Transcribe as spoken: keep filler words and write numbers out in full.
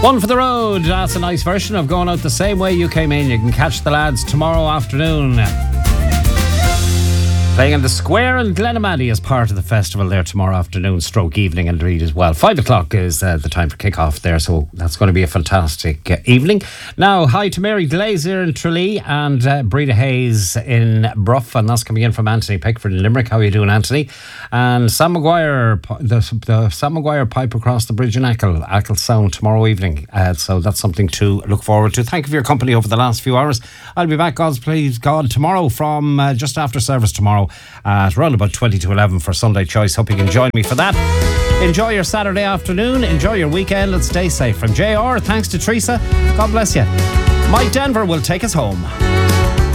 One for the road. That's a nice version of Going Out the Same Way You Came In. You can catch the lads tomorrow afternoon playing in the Square in Glenamaddy as part of the festival there tomorrow afternoon, stroke evening indeed as well. Five o'clock is uh, the time for kick-off there, so that's going to be a fantastic uh, evening. Now, hi to Mary Glazer in Tralee and uh, Breda Hayes in Bruff, and that's coming in from Anthony Pickford in Limerick. How are you doing, Anthony? And Sam Maguire, the, the Sam Maguire pipe across the bridge in Achill, Achill Sound tomorrow evening. Uh, so that's something to look forward to. Thank you for your company over the last few hours. I'll be back, God's please God, tomorrow from uh, just after service tomorrow at around about twenty to eleven for Sunday Choice. Hope you can join me for that. Enjoy your Saturday afternoon. Enjoy your weekend and stay safe. From J R, thanks to Teresa. God bless you. Mike Denver will take us home.